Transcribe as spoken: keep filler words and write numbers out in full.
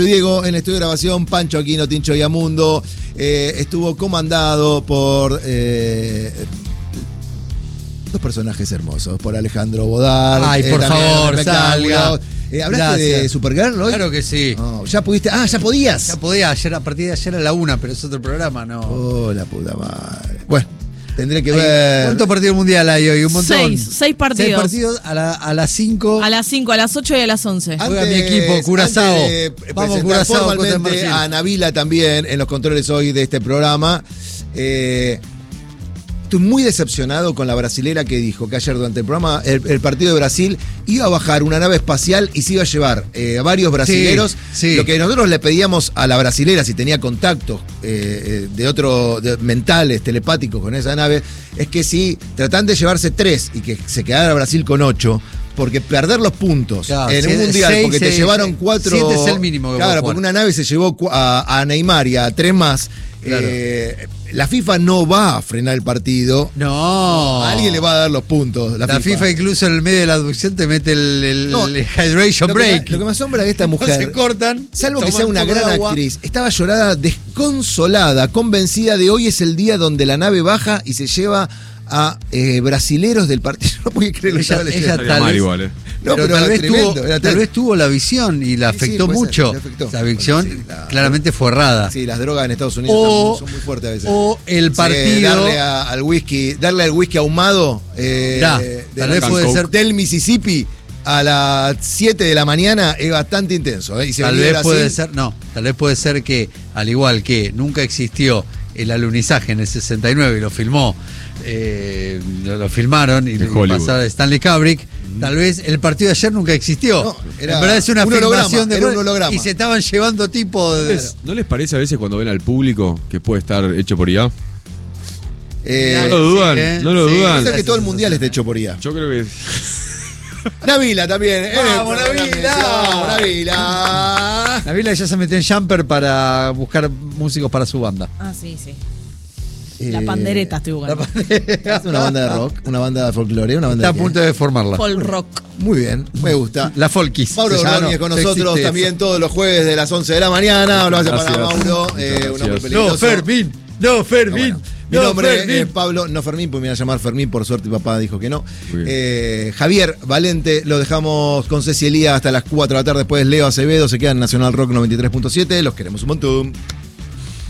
Diego, en el estudio de grabación, Pancho Aquino, Tincho Yamundo, eh, estuvo comandado por eh, dos personajes hermosos, por Alejandro Bodar. Ay, por eh, favor, salga. Eh, ¿Hablaste Gracias. de Supergirl hoy? Claro que sí. No, ya pudiste, ah, ya podías. Ya podía, ayer, a partir de ayer a la una, pero es otro programa, ¿no? Oh, la puta madre. Bueno, tendré que Hay, ver. ¿Cuántos partidos mundial hay hoy? Un montón. Seis, seis partidos. Seis partidos a, la, a las cinco. A las cinco, a las ocho y a las once. Juega mi equipo, Curazao. Antes de Vamos, presentar Curazao formalmente contra Brasil. a Nabila también en los controles hoy de este programa. Eh, estoy muy decepcionado con la brasilera que dijo que ayer durante el programa, el, el partido de Brasil, iba a bajar una nave espacial y se iba a llevar eh, a varios brasileros. Sí, sí. Lo que nosotros le pedíamos a la brasilera, si tenía contactos eh, de otro, de, mentales, telepáticos con esa nave, es que si tratan de llevarse tres y que se quedara Brasil con ocho, porque perder los puntos Claro, en siete, un mundial, seis, porque te seis, llevaron seis. cuatro. Siete es el mínimo que Claro, puedo porque jugar. una nave se llevó a, a Neymar y a tres más. Claro. Eh, la FIFA no va a frenar el partido. No. A alguien le va a dar los puntos. La, La FIFA. FIFA incluso en el medio de la aducción te mete el, el, No, el hydration lo que break. me- lo que me asombra de esta mujer, Se cortan. salvo que toman sea una un poco gran de agua. actriz, estaba llorada, desconsolada, convencida de hoy es el día donde la nave baja y se lleva a eh, brasileros del partido. No puede creer lo que Ella, estaba ella leyendo. tal, mal vez, igual, eh. No, pero pero tal, era vez tremendo, tuvo, era tal tremendo. vez tuvo la visión y la Sí, sí, afectó puede ser, mucho. le afectó. La visión Sí, la- claramente fue errada. Sí, las drogas en Estados Unidos O- son muy fuertes a veces. O el Sí, partido. darle a- al whisky, darle al whisky ahumado eh, Mirá, de tal la- vez puede ser- del Mississippi a las siete de la mañana es bastante intenso. ¿eh? Y se Tal venía vez Brasil. puede ser, no, tal vez puede ser que, al igual que nunca existió el alunizaje en el sesenta y nueve y lo filmó, eh, lo, lo filmaron y En le Hollywood. pasaron a Stanley Kubrick, tal vez el partido de ayer nunca existió. No, era en verdad es una un holograma, filmación de era un holograma. y se estaban llevando tipo de, ¿Les- ¿No les parece a veces cuando ven al público que puede estar hecho por I A? Eh, No lo dudan, sí, ¿eh? no lo Sí, dudan. Pensá que todo el mundial está hecho por I A. Yo creo que Nabila también. ¿eh? ¡Vamos, Nabila! ¡Vamos, Nabila! Nabila ya se metió en jumper para buscar músicos para su banda. Ah, sí, sí. La Eh, pandereta estoy buscando. Es una banda de rock, una banda de folclore, una banda Está a de punto de formarla. Folk rock. Muy bien, me gusta. La Folkis. Mauro se llama, Ordóñez no, con no nosotros existe también eso. todos los jueves de las once de la mañana. Un abrazo para Gracias. Mauro, Muchas eh, un hombre gracias. peligroso. No, Fermín. No, Fermín. No, bueno. Mi No, nombre Fermín. es Pablo, no Fermín, pues me iba a llamar Fermín, por suerte mi papá dijo que no. Muy bien. Eh, Javier Valente, lo dejamos con Ceci Elía hasta las cuatro de la tarde, después Leo Acevedo, se queda en Nacional Rock noventa y tres punto siete, los queremos un montón.